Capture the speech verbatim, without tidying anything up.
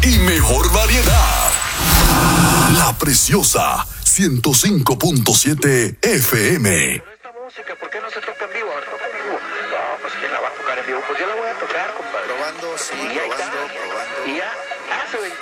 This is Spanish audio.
y mejor variedad. La Preciosa ciento cinco punto siete F M. Pero esta música, ¿por qué no se toca en vivo? A ver, toca en vivo. No, pues ¿quién la va a tocar en vivo? Pues yo la voy a tocar, compadre. Probando, sí, y ahí probando, está. probando. Y ya hace veinte